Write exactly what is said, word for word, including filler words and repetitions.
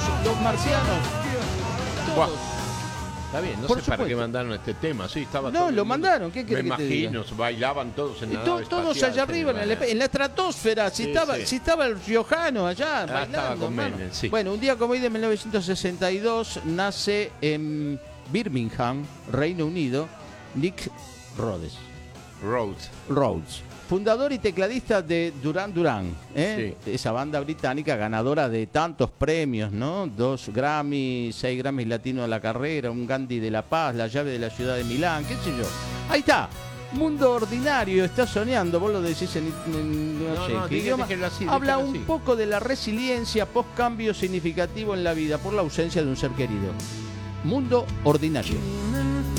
los marcianos. Buah. Todos. Está bien, no Por sé para qué supuesto. mandaron este tema. Sí, estaba No, todo el lo mundo- mandaron, ¿qué Me querés que te diga? imagino, bailaban todos en Y la to- nave todos espacial, allá arriba, en, el- bueno. en la estratosfera. Si, Sí, estaba, sí. si estaba el riojano allá, Ah, bailando, estaba con hermano. Menem, sí. Bueno, un día como hoy de mil novecientos sesenta y dos nace en Birmingham, Reino Unido, Nick Rhodes. Rhodes. Rhodes, fundador y tecladista de Duran Duran, ¿eh? Esa banda británica ganadora de tantos premios, ¿no? Dos Grammy, seis Grammys Latino de la carrera, un Gandhi de la Paz, la llave de la ciudad de Milán, qué sé yo. Ahí está. Mundo ordinario, está soñando, vos lo decís en, en no, No, sé no, en qué diga- idioma. déjelo así, Habla déjelo un así. poco de la resiliencia post cambio significativo en la vida por la ausencia de un ser querido. Mundo ordinario.